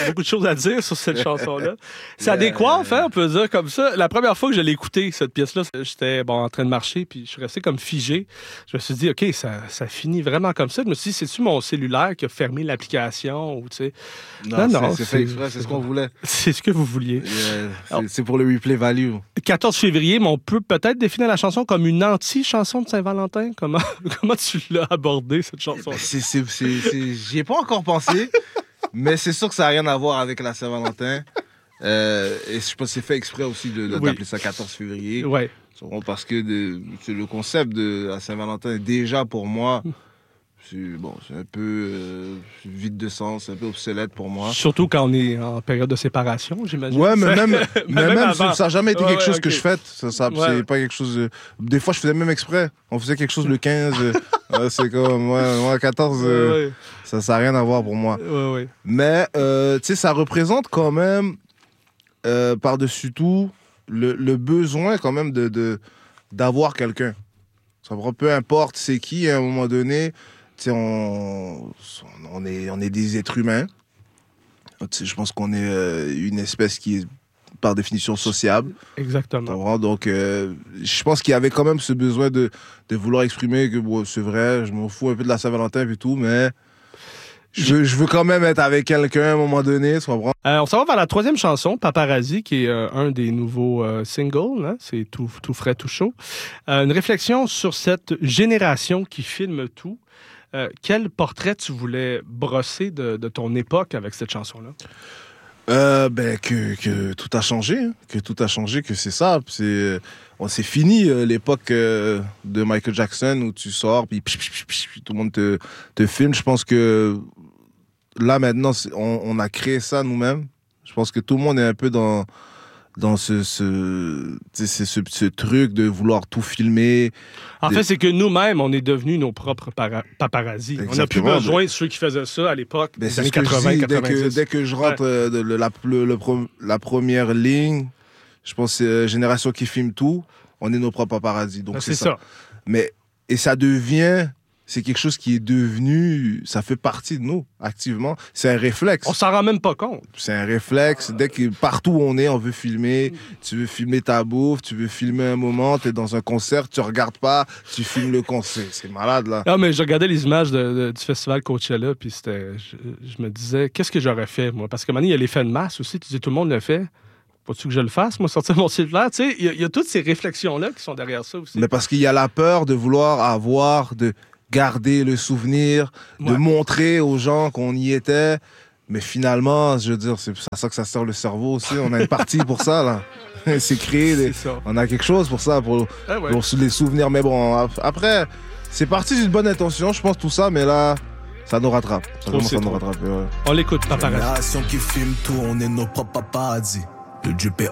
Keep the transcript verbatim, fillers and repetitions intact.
beaucoup de choses à dire sur cette chanson-là. Ça décoiffe, hein, on peut dire comme ça. La première fois que je l'ai écoutée, cette pièce-là, j'étais bon, en train de marcher, puis je suis resté comme figé. Je me suis dit, OK, ça, ça finit vraiment comme ça. Je me suis dit, c'est-tu mon cellulaire qui a fermé l'application? Ou, tu sais... Non, non, non, c'est, c'est fait exprès, c'est ce qu'on voulait. C'est ce que vous vouliez. Yeah, c'est, Alors, c'est pour le replay value. quatorze février, mais on peut peut-être définir la chanson comme une anti-chanson de Saint-Valentin. Comment, comment tu l'as abordée, cette chanson? C'est, c'est, c'est, c'est... J'y ai pas encore pensé, mais c'est sûr que ça n'a rien à voir avec la Saint-Valentin. Euh, et je pense que c'est fait exprès aussi de, de, oui. d'appeler ça quatorze février. Ouais. Parce que de, le concept de la Saint-Valentin, déjà pour moi, c'est, bon, c'est un peu euh, vide de sens, c'est un peu obsolète pour moi. Surtout quand on est en période de séparation, j'imagine. Ouais, mais même, mais même, même ça n'a jamais été ouais, quelque ouais, chose okay. que je fête. Ça, ça, ouais. C'est pas quelque chose. De... Des fois, je faisais même exprès. On faisait quelque chose le quinze. euh, c'est comme, ouais, moi, quatorze, euh, ouais, ouais. ça n'a rien à voir pour moi. Ouais, ouais. Mais, euh, tu sais, ça représente quand même, euh, par-dessus tout, le, le besoin quand même de, de, d'avoir quelqu'un. Ça, peu importe c'est qui, à un moment donné. On, on, est, on est des êtres humains. T'sais, je pense qu'on est euh, une espèce qui est par définition sociable. Exactement. Donc, euh, je pense qu'il y avait quand même ce besoin de, de vouloir exprimer que bon, c'est vrai, je m'en fous un peu de la Saint-Valentin et tout, mais je veux, je veux quand même être avec quelqu'un à un moment donné. Tu comprends? Euh, on s'en va vers la troisième chanson, Paparazzi, qui est euh, un des nouveaux euh, singles. Hein? C'est tout, tout frais, tout chaud. Euh, une réflexion sur cette génération qui filme tout. Euh, quel portrait tu voulais brosser de, de ton époque avec cette chanson-là? Euh, ben, que, que tout a changé, hein. que tout a changé, que c'est ça. C'est, on, c'est fini euh, l'époque euh, de Michael Jackson où tu sors, puis, puis, puis, puis, puis tout le monde te, te filme. Je pense que là, maintenant, on, on a créé ça nous-mêmes. Je pense que tout le monde est un peu dans... dans ce, ce, ce, ce, ce truc de vouloir tout filmer. En de... fait, c'est que nous-mêmes, on est devenus nos propres para- paparazzi. Exactement. On n'a plus besoin de ceux qui faisaient ça à l'époque, ben, des années quatre-vingts, dis, quatre-vingt-dix. Dès que, dès que je rentre ouais. euh, de le, la, le, le, la première ligne, je pense que c'est euh, Génération qui filme tout, on est nos propres paparazzi. Donc ben, c'est, c'est ça. ça. Mais, et ça devient... C'est quelque chose qui est devenu... Ça fait partie de nous, activement. C'est un réflexe. On s'en rend même pas compte. C'est un réflexe. Dès que partout où on est, on veut filmer. Tu veux filmer ta bouffe, tu veux filmer un moment, t'es dans un concert, tu regardes pas, tu filmes le concert. C'est malade, là. Ah, mais je regardais les images de, de, du festival Coachella, puis c'était... Je, je me disais, qu'est-ce que j'aurais fait, moi? Parce que maintenant, il y a l'effet de masse aussi. Tu dis, tout le monde le fait. Faut-tu que je le fasse, moi, sortir mon cellulaire? Tu sais, il y, y a toutes ces réflexions-là qui sont derrière ça aussi. Mais parce qu'il y a la peur de vouloir avoir... de garder le souvenir, ouais. de montrer aux gens qu'on y était. Mais finalement, je veux dire, c'est à ça que ça sert le cerveau aussi. On a une partie pour ça, là. C'est créé. Des... C'est on a quelque chose pour ça, pour, ah ouais. pour les souvenirs. Mais bon, après, c'est parti d'une bonne intention, je pense, tout ça. Mais là, ça nous rattrape. Ça commence à nous rattraper, ouais. On l'écoute, Paparazzi. Génération qui filme tout, on est nos propres paparazzi. Le Dieu